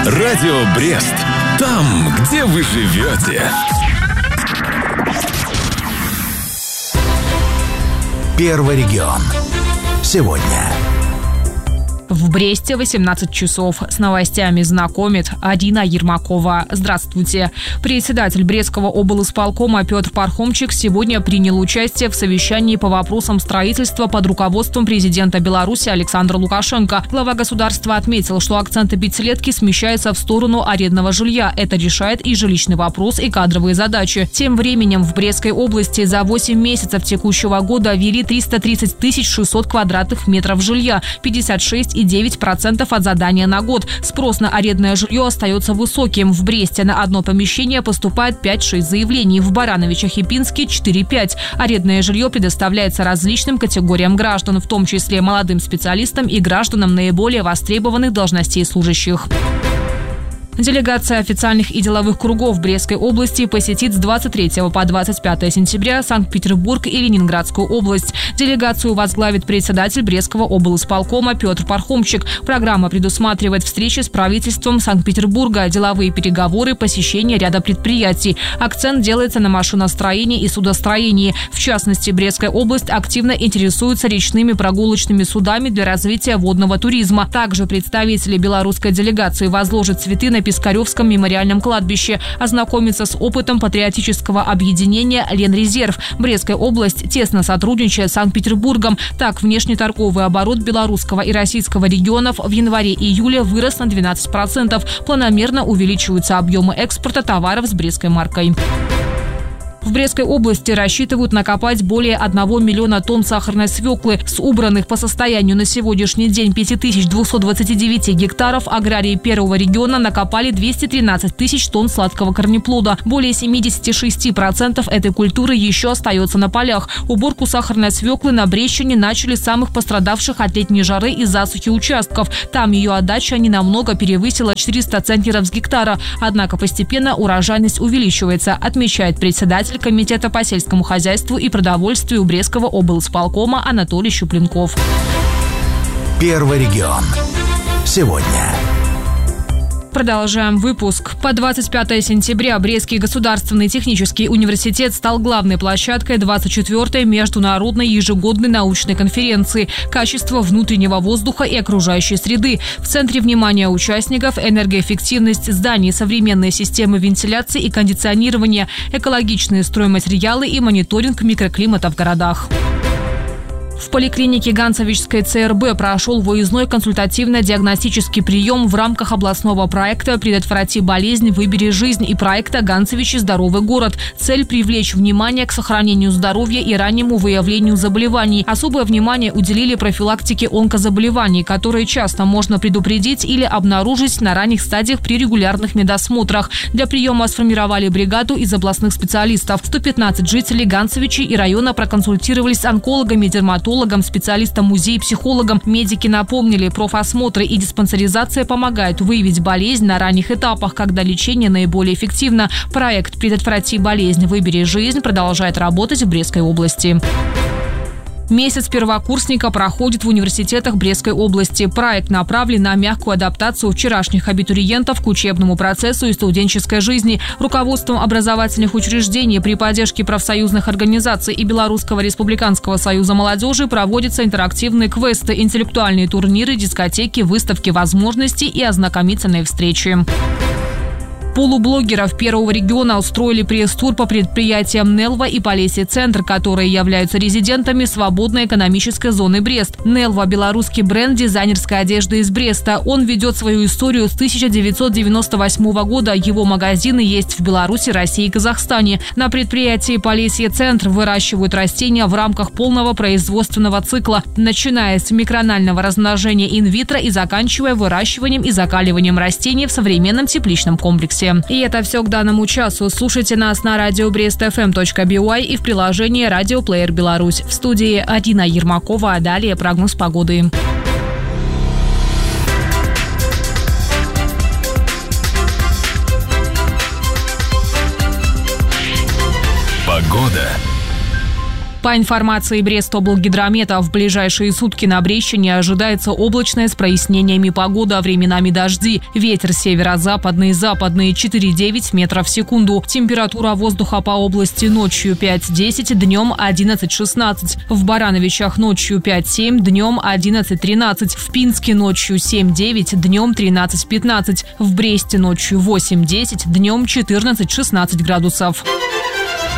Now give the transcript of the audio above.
Радио Брест. Там, где вы живете. Первый регион. Сегодня. В Бресте 18 часов. С новостями знакомит Арина Ермакова. Здравствуйте. Председатель Брестского облисполкома Петр Пархомчик сегодня принял участие в совещании по вопросам строительства под руководством президента Беларуси Александра Лукашенко. Глава государства отметил, что акценты пятилетки смещаются в сторону арендного жилья. Это решает и жилищный вопрос, и кадровые задачи. Тем временем в Брестской области за 8 месяцев текущего года ввели 330 600 квадратных метров жилья, 56,9% от задания на год. Спрос на арендное жилье остается высоким. В Бресте на одно помещение поступает 5-6 заявлений, в Барановичах и Пинске 4-5. Арендное жилье предоставляется различным категориям граждан, в том числе молодым специалистам и гражданам наиболее востребованных должностей служащих. Делегация официальных и деловых кругов Брестской области посетит с 23 по 25 сентября Санкт-Петербург и Ленинградскую область. Делегацию возглавит председатель Брестского облисполкома Петр Пархомчик. Программа предусматривает встречи с правительством Санкт-Петербурга, деловые переговоры, посещение ряда предприятий. Акцент делается на машиностроении и судостроении. В частности, Брестская область активно интересуется речными прогулочными судами для развития водного туризма. Также представители белорусской делегации возложат цветы на Пискаревском мемориальном кладбище, ознакомиться с опытом патриотического объединения «Ленрезерв». Брестская область тесно сотрудничает с Санкт-Петербургом. Так, внешнеторговый оборот белорусского и российского регионов в январе-июле вырос на 12%. Планомерно увеличиваются объемы экспорта товаров с брестской маркой. В Брестской области рассчитывают накопать более 1 миллиона тонн сахарной свеклы. С убранных по состоянию на сегодняшний день 5229 гектаров аграрии первого региона накопали 213 тысяч тонн сладкого корнеплода. Более 76% этой культуры еще остается на полях. Уборку сахарной свеклы на Брестщине начали с самых пострадавших от летней жары и засухи участков. Там ее отдача ненамного перевысила 400 центнеров с гектара. Однако постепенно урожайность увеличивается, отмечает председатель Комитета по сельскому хозяйству и продовольствию Брестского облисполкома Анатолий Щупленков. Первый регион. Сегодня. Продолжаем выпуск. По 25 сентября Брестский государственный технический университет стал главной площадкой 24-й международной ежегодной научной конференции «Качество внутреннего воздуха и окружающей среды». В центре внимания участников энергоэффективность зданий, современные системы вентиляции и кондиционирования, экологичные стройматериалы и мониторинг микроклимата в городах. В поликлинике Ганцевичской ЦРБ прошел выездной консультативно-диагностический прием в рамках областного проекта «Предотврати болезнь, выбери жизнь» и проекта «Ганцевичи. Здоровый город». Цель – привлечь внимание к сохранению здоровья и раннему выявлению заболеваний. Особое внимание уделили профилактике онкозаболеваний, которые часто можно предупредить или обнаружить на ранних стадиях при регулярных медосмотрах. Для приема сформировали бригаду из областных специалистов. 115 жителей Ганцевичей и района проконсультировались с онкологами, дерматологами, специалистам музея, психологам. Медики напомнили, профосмотры и диспансеризация помогают выявить болезнь на ранних этапах, когда лечение наиболее эффективно. Проект «Предотврати болезнь, выбери жизнь» продолжает работать в Брестской области. Месяц первокурсника проходит в университетах Брестской области. Проект направлен на мягкую адаптацию вчерашних абитуриентов к учебному процессу и студенческой жизни. Руководством образовательных учреждений при поддержке профсоюзных организаций и Белорусского республиканского союза молодежи проводятся интерактивные квесты, интеллектуальные турниры, дискотеки, выставки возможностей и ознакомительные встречи. Полублогеров первого региона устроили пресс-тур по предприятиям «Нелва» и «Полесье-центр», которые являются резидентами свободной экономической зоны Брест. «Нелва» – белорусский бренд дизайнерской одежды из Бреста. Он ведет свою историю с 1998 года. Его магазины есть в Беларуси, России и Казахстане. На предприятии «Полесье-центр» выращивают растения в рамках полного производственного цикла, начиная с микронального размножения инвитро и заканчивая выращиванием и закаливанием растений в современном тепличном комплексе. И это все к данному часу. Слушайте нас на радио brestfm.by и в приложении «Радио Плеер Беларусь». В студии Арина Ермакова, а далее прогноз погоды. Погода. По информации Брестоблгидромета, в ближайшие сутки на Брещине ожидается облачная с прояснениями погода, временами дожди. Ветер северо-западный, западный 4,9 метров в секунду. Температура воздуха по области ночью 5-10, днем 11-16. В Барановичах ночью 5-7, днем 11-13. В Пинске ночью 7-9, днем 13-15. В Бресте ночью 8-10, днем 14-16 градусов.